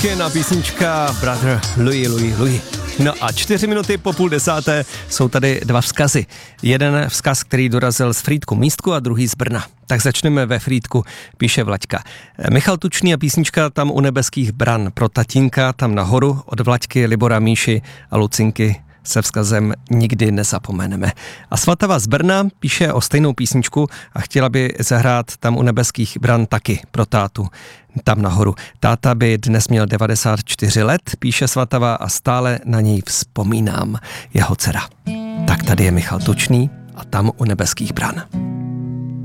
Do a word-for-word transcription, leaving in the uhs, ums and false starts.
Ken a písnička Brother Louis, Louis, Louis. No a čtyři minuty po půl desáté jsou tady dva vzkazy. Jeden vzkaz, který dorazil z Frýdku Místku a druhý z Brna. Tak začneme ve Frýdku, píše Vlaďka. Michal Tučný a písnička Tam u nebeských bran pro tatínka tam nahoru od Vlaďky, Libora, Míši a Lucinky se vzkazem Nikdy nezapomeneme. A Svatava z Brna píše o stejnou písničku a chtěla by zahrát Tam u nebeských bran taky pro tátu. Tam nahoru. Táta by dnes měl devadesát čtyři let, píše Svatava, a stále na něj vzpomínám, jeho dcera. Tak tady je Michal Tučný a Tam u nebeských bran.